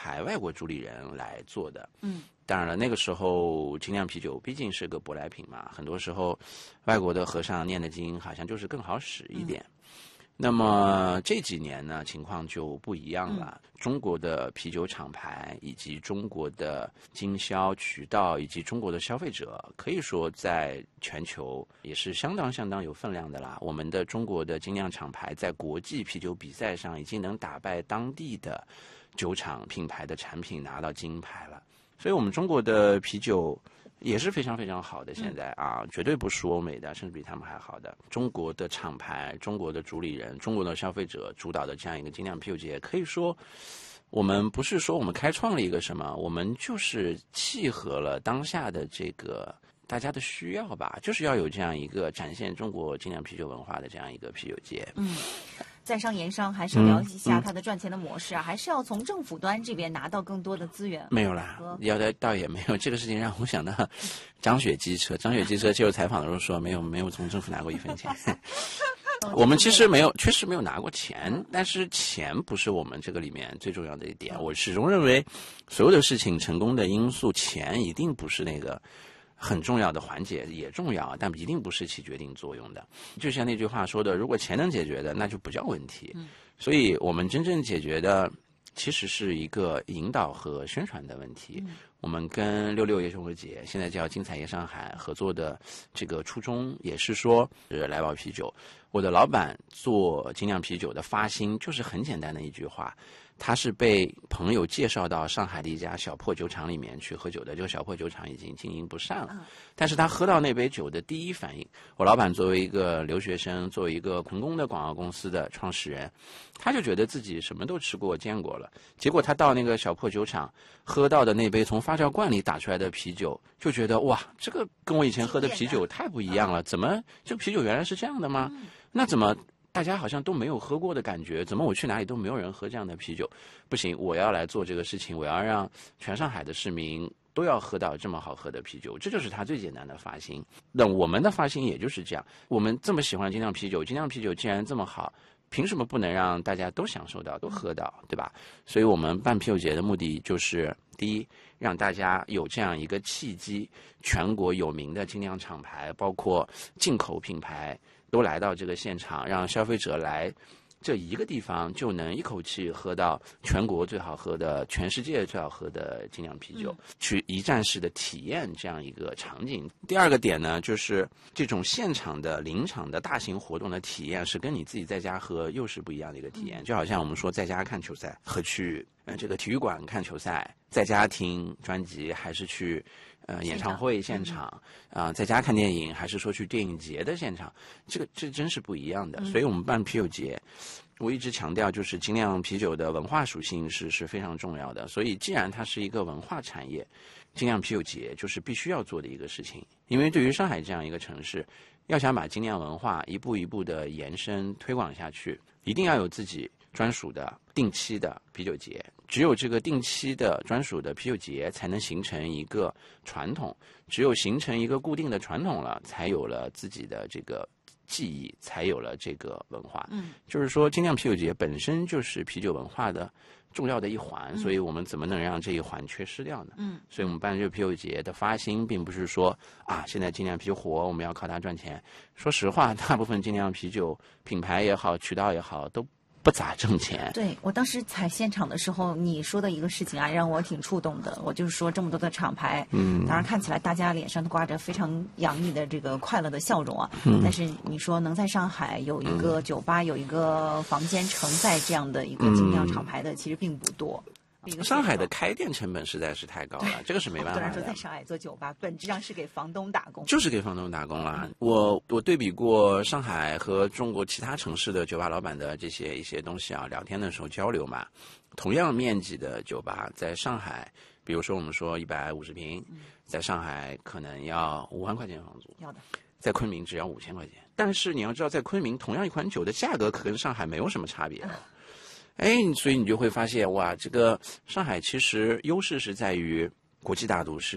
派外国主理人来做的。当然了，那个时候精酿啤酒毕竟是个舶来品嘛，很多时候外国的和尚念的经好像就是更好使一点。那么这几年呢，情况就不一样了。中国的啤酒厂牌以及中国的经销渠道以及中国的消费者，可以说在全球也是相当有分量的啦。我们的中国的精酿厂牌在国际啤酒比赛上已经能打败当地的酒厂品牌的产品拿到金牌了。所以我们中国的啤酒也是非常好的，现在绝对不输欧美的，甚至比他们还好的。中国的厂牌、中国的主理人、中国的消费者主导的这样一个精酿啤酒节，可以说我们不是说我们开创了一个什么，我们就是契合了当下的这个大家的需要吧，就是要有这样一个展现中国精酿啤酒文化的这样一个啤酒节。 在商言商，还是聊一下它的赚钱的模式啊，还是要从政府端这边拿到更多的资源。 没有啦，倒也没有。这个事情让我想到张雪机车接受采访的时候说，没有从政府拿过1分钱。我们其实确实没有拿过钱，但是钱不是我们这个里面最重要的一点。我始终认为，所有的事情成功的因素，钱一定不是那个很重要的环节，也重要，但一定不是起决定作用的。就像那句话说的，如果钱能解决的，那就不叫问题。所以我们真正解决的其实是一个引导和宣传的问题。我们跟66夜生活节，现在叫金彩夜上海合作的这个初衷，也是说来宝啤酒。我的老板做精酿啤酒的发心就是很简单的一句话，他是被朋友介绍到上海的一家小破酒厂里面去喝酒的。这个小破酒厂已经经营不善了，但是他喝到那杯酒的第一反应，我老板作为一个留学生，作为一个成功的广告公司的创始人，他就觉得自己什么都吃过见过了。结果他到那个小破酒厂喝到的那杯从发酵罐里打出来的啤酒，就觉得哇，这个跟我以前喝的啤酒太不一样了，怎么这啤酒原来是这样的吗？那怎么大家好像都没有喝过的感觉，怎么我去哪里都没有人喝这样的啤酒？不行，我要来做这个事情，我要让全上海的市民都要喝到这么好喝的啤酒，这就是他最简单的发心。那我们的发心也就是这样，我们这么喜欢精酿啤酒，精酿啤酒既然这么好，凭什么不能让大家都享受到，都喝到，对吧？所以我们办啤酒节的目的就是，第一，让大家有这样一个契机，全国有名的精酿厂牌，包括进口品牌，都来到这个现场，让消费者来这一个地方就能一口气喝到全国最好喝的、全世界最好喝的精酿啤酒，去一站式的体验这样一个场景。第二个点呢，就是这种现场的临场的大型活动的体验是跟你自己在家喝又是不一样的一个体验。就好像我们说在家看球赛和去这个体育馆看球赛，在家听专辑还是去演唱会现场在家看电影还是说去电影节的现场，这真是不一样的。所以我们办啤酒节，我一直强调就是精酿啤酒的文化属性是非常重要的。所以既然它是一个文化产业，精酿啤酒节就是必须要做的一个事情。因为对于上海这样一个城市，要想把精酿文化一步一步的延伸推广下去，一定要有自己专属的定期的啤酒节。只有这个定期的专属的啤酒节才能形成一个传统，只有形成一个固定的传统了，才有了自己的这个记忆，才有了这个文化。就是说精酿啤酒节本身就是啤酒文化的重要的一环，所以我们怎么能让这一环缺失掉呢？所以我们办这个啤酒节的发心并不是说现在精酿啤酒火，我们要靠它赚钱。说实话，大部分精酿啤酒品牌也好，渠道也好，都不咋挣钱。 对，我当时采现场的时候，你说的一个事情让我挺触动的。我就是说，这么多的厂牌，当然看起来大家脸上都挂着非常洋溢的这个快乐的笑容啊。但是你说能在上海有一个酒吧，有一个房间承载这样的一个精酿厂牌的，其实并不多。 上海的开店成本实在是太高了，这个是没办法的。 很多人说在上海做酒吧，本质上是给房东打工， 就是给房东打工啦。我对比过上海和中国其他城市的酒吧老板的一些东西聊天的时候交流嘛，同样面积的酒吧，在上海，比如说我们说150平，在上海可能要5万块钱房租， 要的。 在昆明只要5000块钱。但是你要知道，在昆明同样一款酒的价格可跟上海没有什么差别。所以你就会发现，哇，这个上海其实优势是在于国际大都市，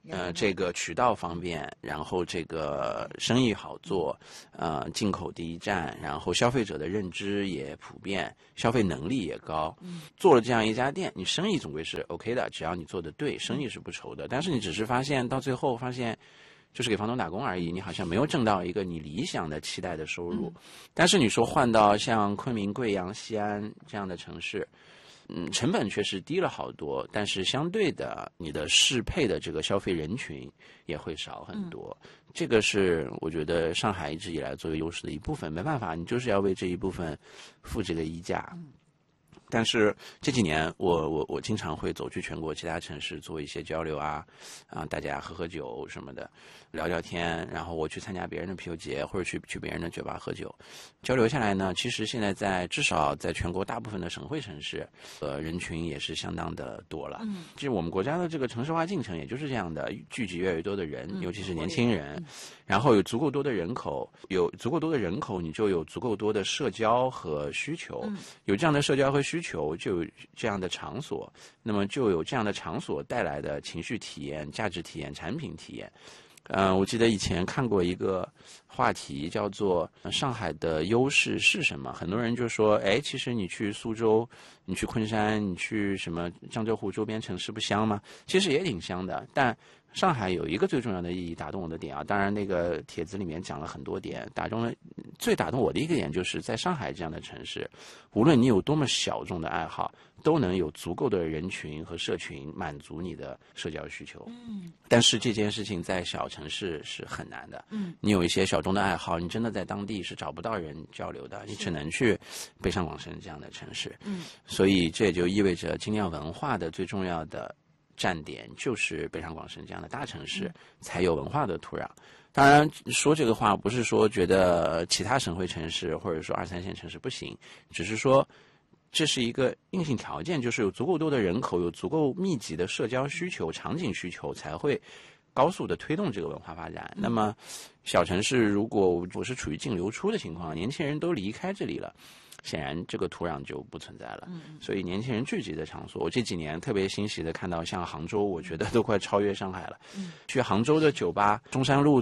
这个渠道方便，然后这个生意好做，进口第一站，然后消费者的认知也普遍，消费能力也高。做了这样一家店，你生意总归是 OK 的，只要你做得对，生意是不愁的。但是你只是发现到最后发现，就是给房东打工而已，你好像没有挣到一个你理想的期待的收入。但是你说换到像昆明、贵阳、西安这样的城市，成本确实低了好多，但是相对的，你的适配的这个消费人群也会少很多。这个是我觉得上海一直以来作为优势的一部分，没办法，你就是要为这一部分付这个溢价。但是这几年我经常会走去全国其他城市做一些交流大家喝喝酒什么的，聊聊天，然后我去参加别人的啤酒节或者去别人的酒吧喝酒，交流下来呢，其实现在至少在全国大部分的省会城市，人群也是相当的多了。其实我们国家的这个城市化进程也就是这样的，聚集越来越多的人，尤其是年轻人，然后有足够多的人口，你就有足够多的社交和需求，有这样的社交和需求，就有这样的场所，那么就有这样的场所带来的情绪体验、价值体验、产品体验。我记得以前看过一个话题叫做上海的优势是什么，很多人就说，其实你去苏州，你去昆山，你去什么江浙沪周边城市不香吗？其实也挺香的，但上海有一个最重要的意义打动我的点当然那个帖子里面讲了很多点，最打动我的一个点就是在上海这样的城市，无论你有多么小众的爱好，都能有足够的人群和社群满足你的社交需求。但是这件事情在小城市是很难的。你有一些小众的爱好，你真的在当地是找不到人交流的，你只能去北上广深这样的城市。所以这也就意味着精酿文化的最重要的站点就是北上广深这样的大城市，才有文化的土壤。当然说这个话不是说觉得其他省会城市或者说2、3线城市不行，只是说这是一个硬性条件，就是有足够多的人口，有足够密集的社交需求、场景需求，才会高速的推动这个文化发展。那么小城市如果我是处于净流出的情况，年轻人都离开这里了，显然这个土壤就不存在了。所以年轻人聚集的场所，我这几年特别欣喜的看到像杭州，我觉得都快超越上海了。去杭州的酒吧，中山路